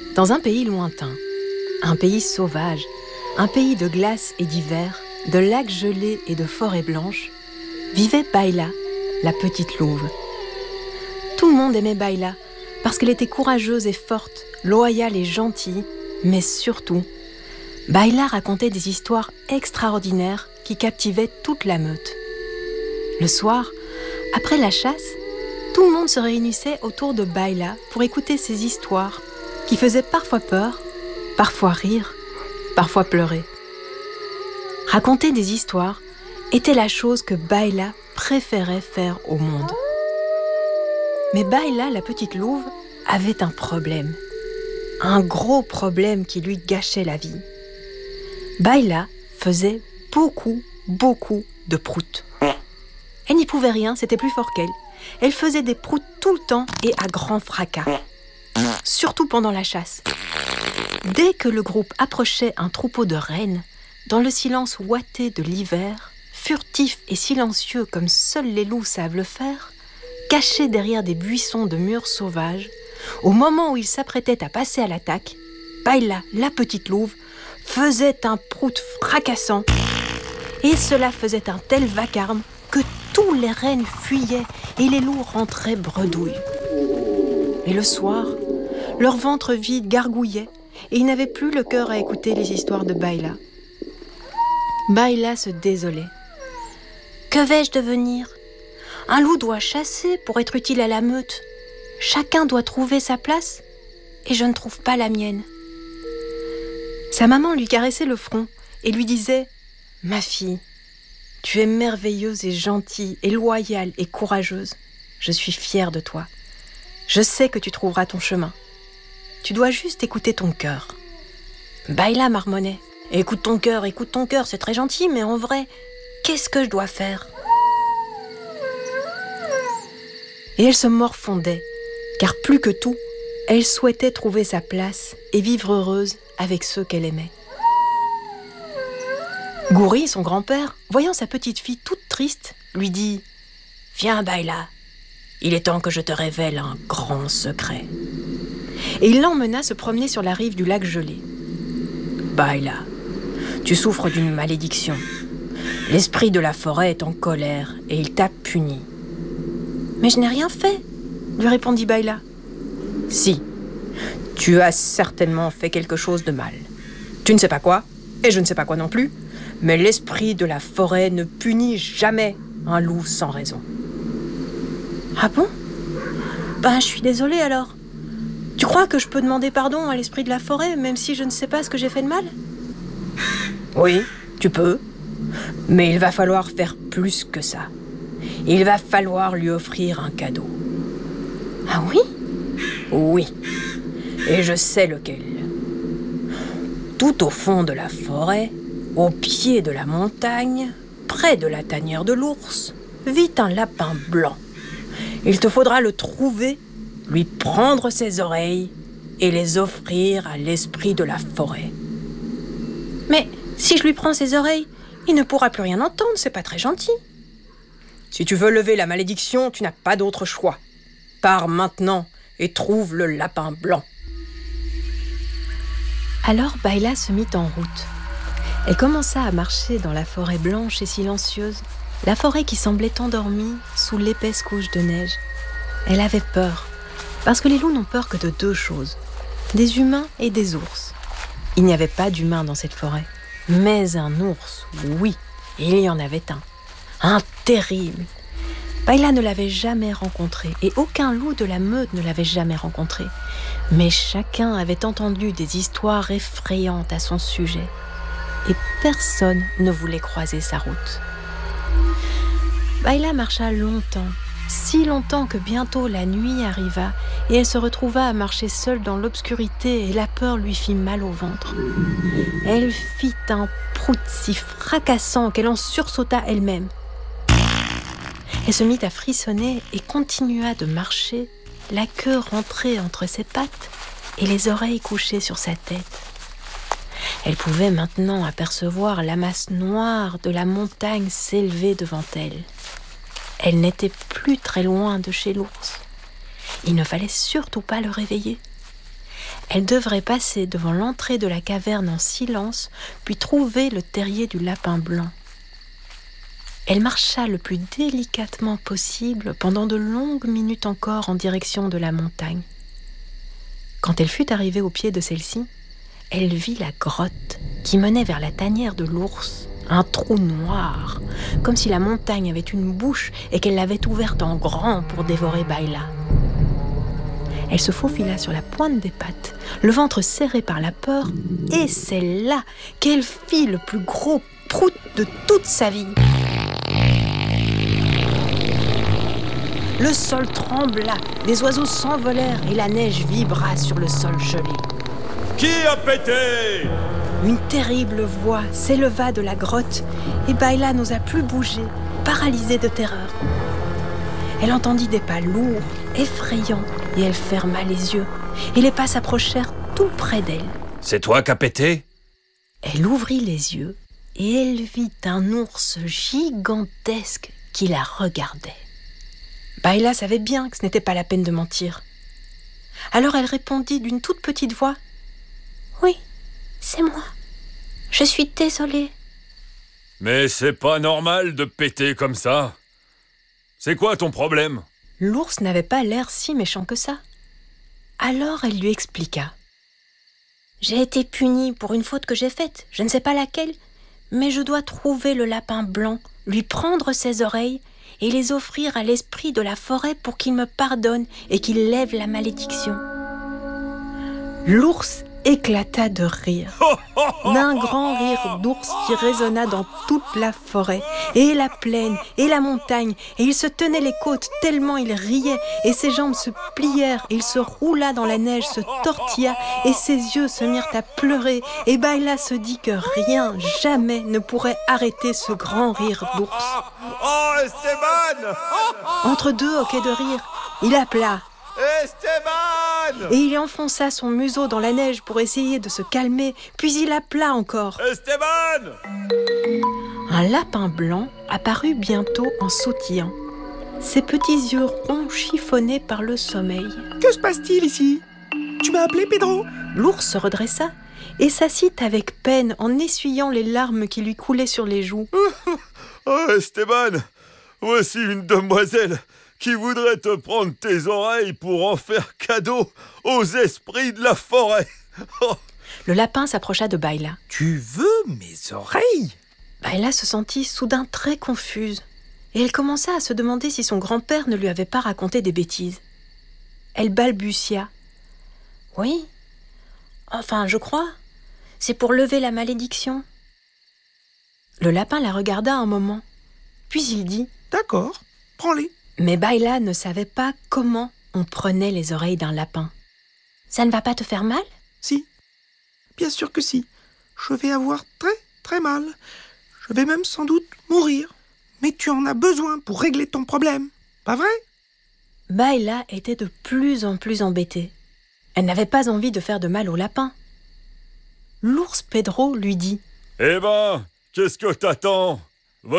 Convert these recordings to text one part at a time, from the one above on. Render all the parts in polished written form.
Dans un pays lointain, un pays sauvage, un pays de glace et d'hiver, de lacs gelés et de forêts blanches, vivait Bayla, la petite louve. Tout le monde aimait Bayla parce qu'elle était courageuse et forte, loyale et gentille, mais surtout, Bayla racontait des histoires extraordinaires qui captivaient toute la meute. Le soir, après la chasse, tout le monde se réunissait autour de Bayla pour écouter ses histoires qui faisaient parfois peur, parfois rire, parfois pleurer. Raconter des histoires était la chose que Bayla préférait faire au monde. Mais Bayla, la petite louve, avait un problème. Un gros problème qui lui gâchait la vie. Bayla faisait beaucoup de proutes. Elle n'y pouvait rien, c'était plus fort qu'elle. Elle faisait des proutes tout le temps et à grand fracas. Surtout pendant la chasse. Dès que le groupe approchait un troupeau de rennes, dans le silence ouaté de l'hiver, furtif et silencieux comme seuls les loups savent le faire, caché derrière des buissons de mûres sauvages, au moment où ils s'apprêtaient à passer à l'attaque, Bayla, la petite louve, faisait un prout fracassant. Et cela faisait un tel vacarme que tous les rennes fuyaient et les loups rentraient bredouilles. Et le soir, leur ventre vide gargouillait et ils n'avaient plus le cœur à écouter les histoires de Bayla. Bayla se désolait. « Que vais-je devenir ? Un loup doit chasser pour être utile à la meute. Chacun doit trouver sa place et je ne trouve pas la mienne. » Sa maman lui caressait le front et lui disait « Ma fille, tu es merveilleuse et gentille et loyale et courageuse. Je suis fière de toi. Je sais que tu trouveras ton chemin. Tu dois juste écouter ton cœur. » Bayla marmonnait. « Écoute ton cœur, c'est très gentil, mais en vrai, qu'est-ce que je dois faire ?» Et elle se morfondait, car plus que tout, elle souhaitait trouver sa place et vivre heureuse avec ceux qu'elle aimait. Gouri, son grand-père, voyant sa petite fille toute triste, lui dit « Viens, Bayla, il est temps que je te révèle un grand secret. » Et il l'emmena se promener sur la rive du lac gelé. « Bayla, tu souffres d'une malédiction. L'esprit de la forêt est en colère et il t'a puni. »« Mais je n'ai rien fait, » lui répondit Bayla. « Si, tu as certainement fait quelque chose de mal. Tu ne sais pas quoi, et je ne sais pas quoi non plus, mais l'esprit de la forêt ne punit jamais un loup sans raison. »« Ah bon ? Ben, je suis désolée alors. Tu crois que je peux demander pardon à l'esprit de la forêt, même si je ne sais pas ce que j'ai fait de mal ? » ?»« Oui, tu peux. Mais il va falloir faire plus que ça. Il va falloir lui offrir un cadeau. »« Ah oui ? » ?»« Oui. Et je sais lequel. Tout au fond de la forêt, au pied de la montagne, près de la tanière de l'ours, vit un lapin blanc. Il te faudra le trouver, lui prendre ses oreilles et les offrir à l'esprit de la forêt. »« Mais si je lui prends ses oreilles, il ne pourra plus rien entendre, c'est pas très gentil. »« Si tu veux lever la malédiction, tu n'as pas d'autre choix. Pars maintenant et trouve le lapin blanc. » Alors Bayla se mit en route. Elle commença à marcher dans la forêt blanche et silencieuse, la forêt qui semblait endormie sous l'épaisse couche de neige. Elle avait peur, parce que les loups n'ont peur que de deux choses, des humains et des ours. Il n'y avait pas d'humain dans cette forêt, mais un ours, oui, il y en avait un terrible. Bayla ne l'avait jamais rencontré et aucun loup de la meute ne l'avait jamais rencontré. Mais chacun avait entendu des histoires effrayantes à son sujet et personne ne voulait croiser sa route. Bayla marcha longtemps, si longtemps que bientôt la nuit arriva et elle se retrouva à marcher seule dans l'obscurité et la peur lui fit mal au ventre. Elle fit un prout si fracassant qu'elle en sursauta elle-même. Elle se mit à frissonner et continua de marcher, la queue rentrée entre ses pattes et les oreilles couchées sur sa tête. Elle pouvait maintenant apercevoir la masse noire de la montagne s'élever devant elle. Elle n'était plus très loin de chez l'ours. Il ne fallait surtout pas le réveiller. Elle devrait passer devant l'entrée de la caverne en silence, puis trouver le terrier du lapin blanc. Elle marcha le plus délicatement possible pendant de longues minutes encore en direction de la montagne. Quand elle fut arrivée au pied de celle-ci, elle vit la grotte qui menait vers la tanière de l'ours, un trou noir, comme si la montagne avait une bouche et qu'elle l'avait ouverte en grand pour dévorer Bayla. Elle se faufila sur la pointe des pattes, le ventre serré par la peur, et c'est là qu'elle fit le plus gros prout de toute sa vie. Le sol trembla, des oiseaux s'envolèrent et la neige vibra sur le sol gelé. Qui a pété ? Une terrible voix s'éleva de la grotte et Bayla n'osa plus bouger, paralysée de terreur. Elle entendit des pas lourds, effrayants, et elle ferma les yeux. Et les pas s'approchèrent tout près d'elle. C'est toi qui as pété ? Elle ouvrit les yeux et elle vit un ours gigantesque qui la regardait. Bayla savait bien que ce n'était pas la peine de mentir. Alors elle répondit d'une toute petite voix. « Oui, c'est moi. Je suis désolée. » Mais c'est pas normal de péter comme ça. C'est quoi ton problème ? L'ours n'avait pas l'air si méchant que ça. Alors elle lui expliqua. « J'ai été punie pour une faute que j'ai faite, je ne sais pas laquelle, mais je dois trouver le lapin blanc, lui prendre ses oreilles et les offrir à l'esprit de la forêt pour qu'il me pardonne et qu'il lève la malédiction. » L'ours éclata de rire, d'un grand rire d'ours qui résonna dans toute la forêt, et la plaine, et la montagne, et il se tenait les côtes tellement il riait, et ses jambes se plièrent, et il se roula dans la neige, se tortilla, et ses yeux se mirent à pleurer, et Bayla se dit que rien, jamais ne pourrait arrêter ce grand rire d'ours. Oh, Esteban ! Entre deux hoquets de rire, il appela. Esteban ! Et il enfonça son museau dans la neige pour essayer de se calmer, puis il appela encore. Esteban ! Un lapin blanc apparut bientôt en sautillant, ses petits yeux ronds chiffonnés par le sommeil. Que se passe-t-il ici ? Tu m'as appelé, Pedro ? L'ours se redressa et s'assit avec peine en essuyant les larmes qui lui coulaient sur les joues. Oh, Esteban, voici une demoiselle qui voudrait te prendre tes oreilles pour en faire cadeau aux esprits de la forêt. Oh. Le lapin s'approcha de Bayla. « Tu veux mes oreilles ?» Bayla se sentit soudain très confuse et elle commença à se demander si son grand-père ne lui avait pas raconté des bêtises. Elle balbutia. « Oui, enfin je crois, c'est pour lever la malédiction. » Le lapin la regarda un moment, puis il dit « D'accord, prends-les. » Mais Bayla ne savait pas comment on prenait les oreilles d'un lapin. « Ça ne va pas te faire mal ?» ?»« Si, bien sûr que si. Je vais avoir très, très mal. Je vais même sans doute mourir. Mais tu en as besoin pour régler ton problème, pas vrai ?» Bayla était de plus en plus embêtée. Elle n'avait pas envie de faire de mal au lapin. L'ours Pedro lui dit « Eh ben, qu'est-ce que t'attends ? Vas-y !»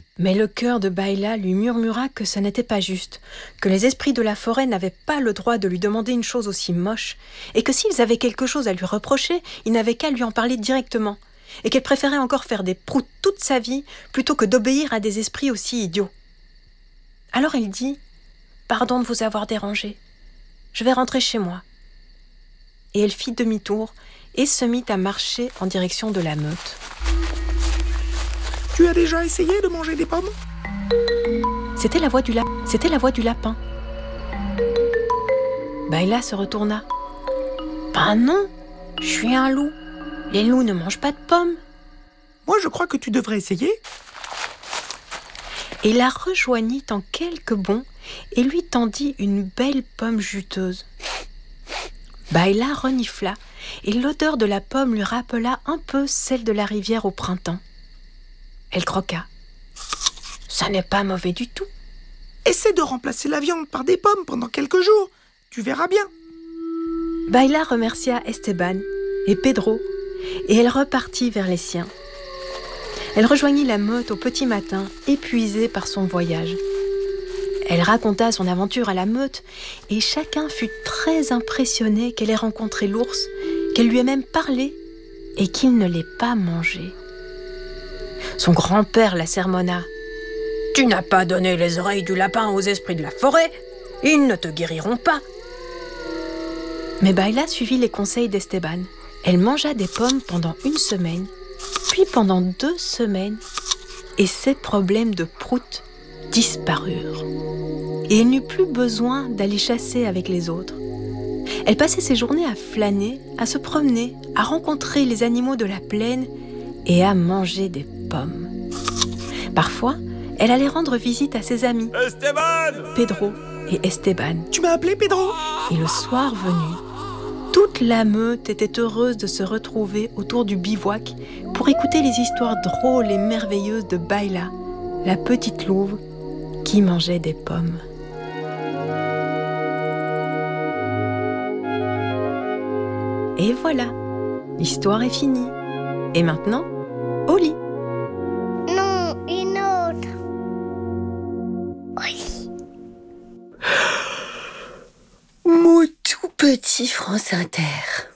Mais le cœur de Bayla lui murmura que ce n'était pas juste, que les esprits de la forêt n'avaient pas le droit de lui demander une chose aussi moche, et que s'ils avaient quelque chose à lui reprocher, ils n'avaient qu'à lui en parler directement, et qu'elle préférait encore faire des proutes toute sa vie plutôt que d'obéir à des esprits aussi idiots. Alors elle dit « Pardon de vous avoir dérangé, je vais rentrer chez moi. » Et elle fit demi-tour et se mit à marcher en direction de la meute. Tu as déjà essayé de manger des pommes ? C'était la voix du lapin. Bayla se retourna. « Ben non, je suis un loup. Les loups ne mangent pas de pommes. » Moi, je crois que tu devrais essayer. Et la rejoignit en quelques bonds et lui tendit une belle pomme juteuse. Bayla renifla et l'odeur de la pomme lui rappela un peu celle de la rivière au printemps. Elle croqua. « Ça n'est pas mauvais du tout. » Essaie de remplacer la viande par des pommes pendant quelques jours. Tu verras bien. Bayla remercia Esteban et Pedro et elle repartit vers les siens. Elle rejoignit la meute au petit matin, épuisée par son voyage. Elle raconta son aventure à la meute et chacun fut très impressionné qu'elle ait rencontré l'ours, qu'elle lui ait même parlé et qu'il ne l'ait pas mangé. Son grand-père la sermonna. « Tu n'as pas donné les oreilles du lapin aux esprits de la forêt, ils ne te guériront pas. » Mais Bayla suivit les conseils d'Esteban. Elle mangea des pommes pendant 1 semaine, puis pendant 2 semaines, et ses problèmes de prout disparurent. Et elle n'eut plus besoin d'aller chasser avec les autres. Elle passait ses journées à flâner, à se promener, à rencontrer les animaux de la plaine et à manger des pommes. Parfois, elle allait rendre visite à ses amis, Esteban! Pedro et Esteban. Tu m'as appelé Pedro? Et le soir venu, toute la meute était heureuse de se retrouver autour du bivouac pour écouter les histoires drôles et merveilleuses de Bayla, la petite louve qui mangeait des pommes. Et voilà, l'histoire est finie. Et maintenant, au lit. Non, une autre. Oui. Mon tout petit France Inter.